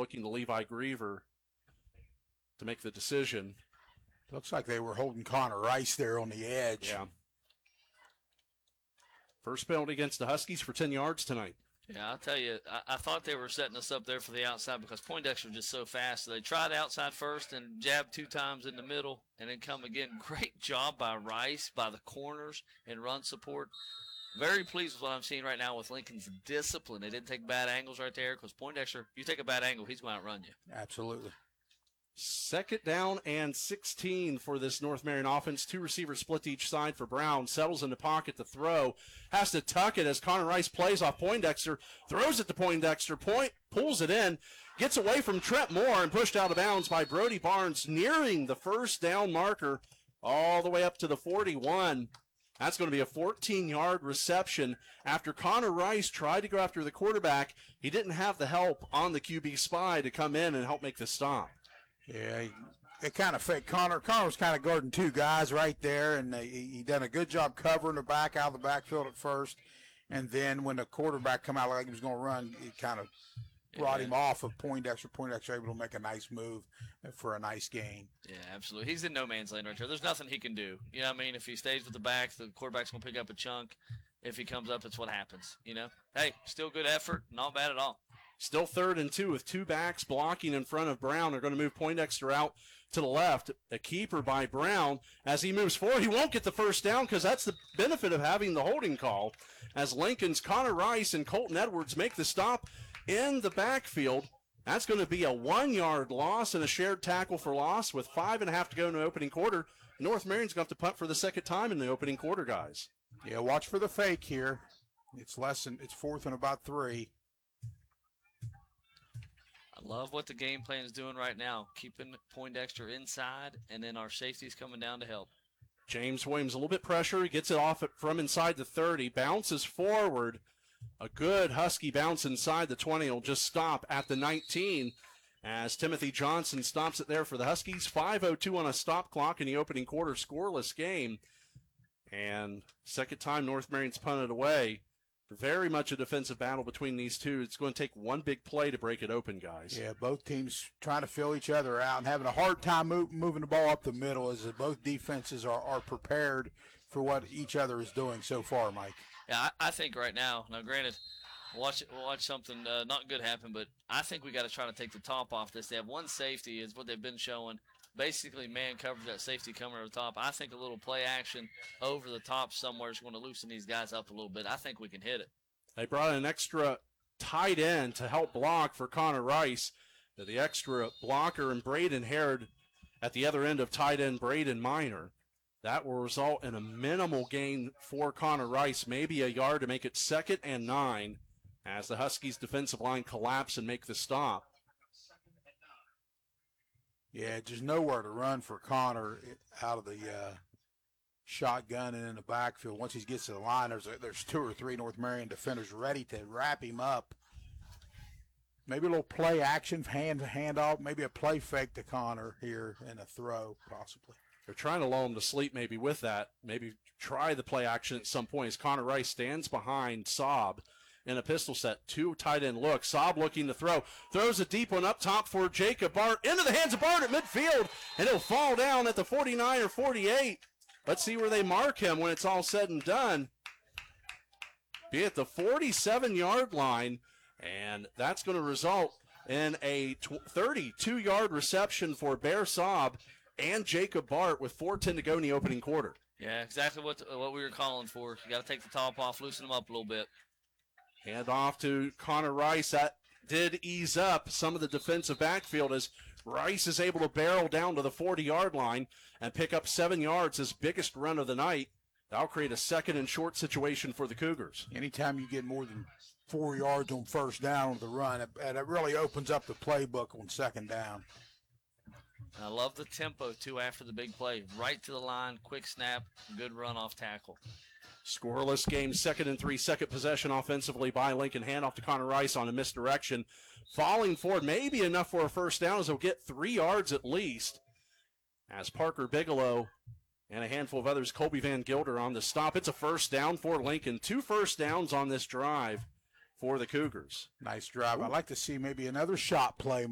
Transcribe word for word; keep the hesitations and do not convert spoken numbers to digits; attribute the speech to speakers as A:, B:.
A: looking to Levi Griever to make the decision.
B: Looks like they were holding Connor Rice there on the edge.
A: Yeah. First penalty against the Huskies for ten yards tonight.
C: Yeah, I'll tell you, I, I thought they were setting us up there for the outside because Poindexter was just so fast. So they tried outside first and jabbed two times in the middle and then come again. Great job by Rice, by the corners and run support. Very pleased with what I'm seeing right now with Lincoln's discipline. They didn't take bad angles right there because Poindexter, if you take a bad angle, he's going to outrun you.
B: Absolutely.
A: Second down and sixteen for this North Marion offense. Two receivers split to each side for Brown. Settles in the pocket to throw. Has to tuck it as Connor Rice plays off Poindexter. Throws it to Poindexter. Point, pulls it in. Gets away from Trent Moore and pushed out of bounds by Brody Barnes, nearing the first down marker all the way up to the forty-one. That's going to be a fourteen-yard reception. After Connor Rice tried to go after the quarterback, he didn't have the help on the Q B spy to come in and help make the stop.
B: Yeah, he, they kind of fake Connor. Connor was kind of guarding two guys right there, and they, he done a good job covering the back out of the backfield at first. And then when the quarterback come out like he was going to run, he kind of brought yeah. him off of Poindexter. Poindexter able to make a nice move for a nice gain.
C: Yeah, absolutely. He's in no man's land right here. There's nothing he can do. You know what I mean? If he stays with the back, the quarterback's going to pick up a chunk. If he comes up, it's what happens, you know? Hey, still good effort. Not bad at all.
A: Still third and two with two backs blocking in front of Brown. They're going to move Poindexter out to the left. A keeper by Brown. As he moves forward, he won't get the first down because that's the benefit of having the holding call. As Lincoln's Connor Rice and Colton Edwards make the stop in the backfield. That's going to be a one-yard loss and a shared tackle for loss with five and a half to go in the opening quarter. North Marion's going to have to punt for the second time in the opening quarter, guys.
B: Yeah, watch for the fake here. It's less than, it's fourth and about three.
C: I love what the game plan is doing right now, keeping Poindexter inside, and then our safety's coming down to help.
A: James Williams, a little bit pressure. He gets it off from inside the thirty, bounces forward. A good Husky bounce inside the twenty will just stop at the nineteen as Timothy Johnson stops it there for the Huskies. five oh two on a stop clock in the opening quarter, scoreless game. And second time North Marion's punted away. Very much a defensive battle between these two. It's going to take one big play to break it open, guys.
B: Yeah, both teams trying to fill each other out and having a hard time move, moving the ball up the middle as both defenses are, are prepared for what each other is doing so far, Mike.
C: Yeah, I, I think right now, now granted, watch watch something uh, not good happen, but I think we got to try to take the top off this. They have one safety is what they've been showing. Basically, man covers that safety coming over the top. I think a little play action over the top somewhere is going to loosen these guys up a little bit. I think we can hit it.
A: They brought an extra tight end to help block for Connor Rice. The extra blocker and Braden Harrod at the other end of tight end Braden Miner. That will result in a minimal gain for Connor Rice, maybe a yard to make it second and nine as the Huskies' defensive line collapse and make the stop.
B: Yeah, just nowhere to run for Connor out of the uh, shotgun and in the backfield. Once he gets to the line, there's a, there's two or three North Marion defenders ready to wrap him up. Maybe a little play action, hand hand off, maybe a play fake to Connor here and a throw possibly.
A: They're trying to lull him to sleep maybe with that. Maybe try the play action at some point as Connor Rice stands behind Saab in a pistol set. Two tight end look. Saab looking to throw. Throws a deep one up top for Jacob Bart. Into the hands of Bart at midfield. And he'll fall down at the forty-nine or forty-eight. Let's see where they mark him when it's all said and done. Be at the forty-seven-yard line. And that's going to result in a thirty-two-yard reception for Bear Saab and Jacob Bart with four ten to go in the opening quarter.
C: Yeah, exactly what what we were calling for. You got to take the top off, loosen them up a little bit.
A: Hand off to Connor Rice. That did ease up some of the defensive backfield as Rice is able to barrel down to the forty-yard line and pick up seven yards, his biggest run of the night. That'll create a second and short situation for the Cougars.
B: Anytime you get more than four yards on first down on the run, it, it really opens up the playbook on second down.
C: I love the tempo, too, after the big play. Right to the line, quick snap, good run off tackle.
A: Scoreless game, second and three, second possession offensively by Lincoln. Handoff to Connor Rice on a misdirection. Falling forward, maybe enough for a first down as he'll get three yards at least. As Parker Bigelow and a handful of others, Colby Van Gilder on the stop. It's a first down for Lincoln. Two first downs on this drive for the Cougars.
B: Nice drive. I'd like to see maybe another shot play.